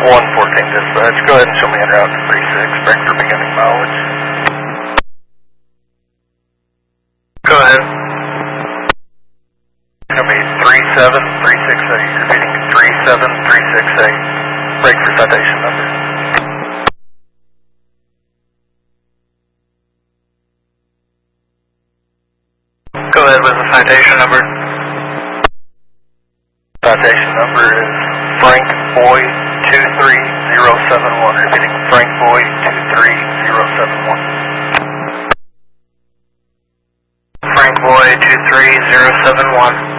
114 dispatch, go ahead and show me en route to 36, break for beginning mileage. Go ahead. It's going to be 37368, repeating 37368, break for citation number. Go ahead with the citation number. Citation number is Frank Boy 23071, repeating Frank Boy 23071. Frank Boy 23071.